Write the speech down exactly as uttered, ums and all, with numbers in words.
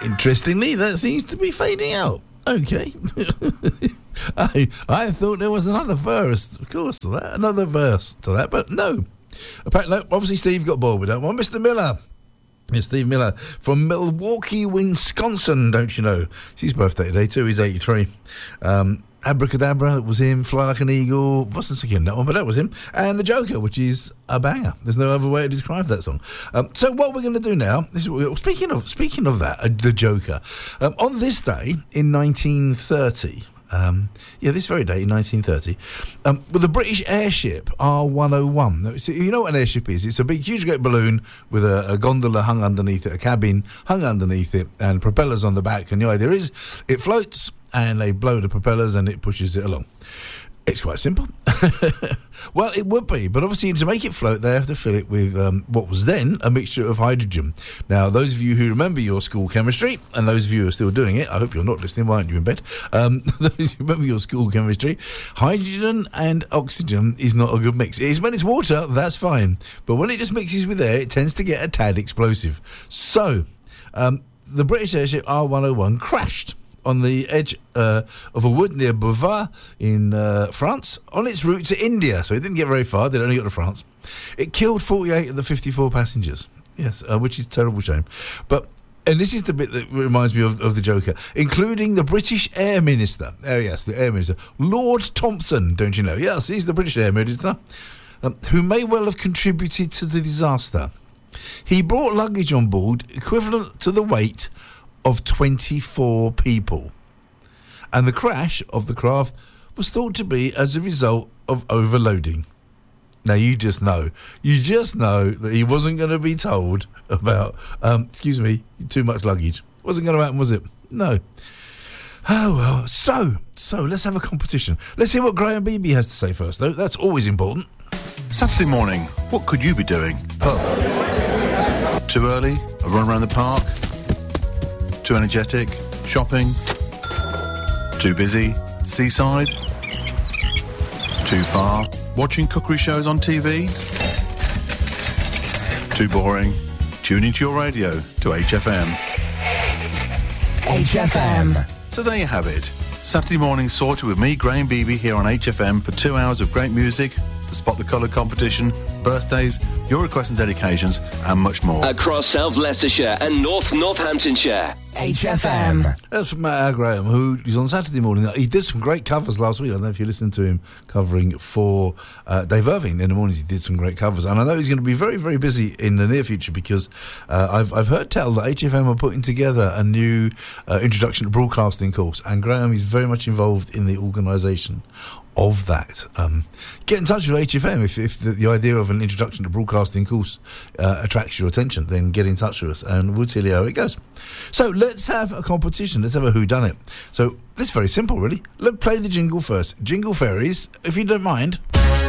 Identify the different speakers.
Speaker 1: Interestingly, that seems to be fading out. Okay. I I thought there was another verse, of course, to that, another verse to that, but no. Apparently, obviously, Steve got bored with that one. Mister Miller. It's Steve Miller from Milwaukee, Wisconsin, don't you know? It's his birthday today, too. He's eighty-three. Um, Abracadabra was him. Fly Like an Eagle. Wasn't singing that one, but that was him. And The Joker, which is a banger. There's no other way to describe that song. Um, so what we're going to do now, this is what, speaking of speaking of that, uh, The Joker, um, on this day in nineteen thirty... Um, yeah, this very day in nineteen thirty, um, with the British airship R one oh one. Now, so you know what an airship is? It's a big, huge, great balloon with a, a gondola hung underneath it, a cabin hung underneath it, and propellers on the back. And the idea is it floats, and they blow the propellers, and it pushes it along. It's quite simple. Well, it would be, but obviously to make it float, they have to fill it with um, what was then a mixture of hydrogen. Now, those of you who remember your school chemistry, and those of you who are still doing it, I hope you're not listening, why aren't you in bed? Um, those who remember your school chemistry, hydrogen and oxygen is not a good mix. It is when it's water, that's fine. But when it just mixes with air, it tends to get a tad explosive. So, um, the British airship R one oh one crashed on the edge uh, of a wood near Beauvais in uh, France on its route to India. So it didn't get very far. They only got to France. It killed forty-eight of the fifty-four passengers. Yes, uh, which is a terrible shame. But, and this is the bit that reminds me of, of the Joker, including the British Air Minister. Oh, yes, the Air Minister. Lord Thompson, don't you know? Yes, he's the British Air Minister, um, who may well have contributed to the disaster. He brought luggage on board equivalent to the weight of twenty-four people. And the crash of the craft was thought to be as a result of overloading. Now, you just know. You just know that he wasn't going to be told about, um, excuse me, too much luggage. Wasn't going to happen, was it? No. Oh, well, so, so, let's have a competition. Let's hear what Graham Beebe has to say first, though. That's always important.
Speaker 2: Saturday morning, what could you be doing? Pub. Too early? A run around the park? Too energetic? Shopping? Too busy? Seaside? Too far? Watching cookery shows on T V? Too boring? Tune into your radio to H F M.
Speaker 3: H F M.
Speaker 2: So there you have it. Saturday morning sorted with me, Graham Beebe, here on H F M for two hours of great music, the Spot the Colour competition, birthdays, your requests and dedications, and much more.
Speaker 4: Across South Leicestershire and North Northamptonshire.
Speaker 3: H F M.
Speaker 1: That's from Matt Graham, who is on Saturday morning. He did some great covers last week. I don't know if you listened to him covering for uh, Dave Irving. In the mornings, he did some great covers. And I know he's going to be very, very busy in the near future because uh, I've I've heard tell that H F M are putting together a new uh, introduction to broadcasting course. And Graham is very much involved in the organisation of that. Um, get in touch with H F M if, if the, the idea of an introduction to broadcasting course uh, attracts your attention. Then get in touch with us and we'll tell you how it goes. So let's have a competition. Let's have a whodunit. So this is very simple, really. Let's play the jingle first. Jingle Fairies, if you don't mind.